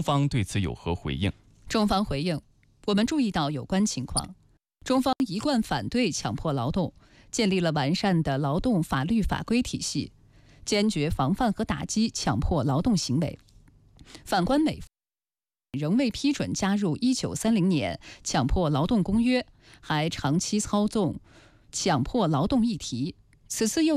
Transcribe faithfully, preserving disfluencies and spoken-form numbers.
方对此有何回应？ 中方回应，我们注意到有关情况，中方一贯反对强迫劳动，建立了完善的劳动法律法规体系，坚决防范和打击强迫劳动行为。反观美方仍未批准加入一九三零年强迫劳动公约，还长期操纵强迫劳动议题，此次又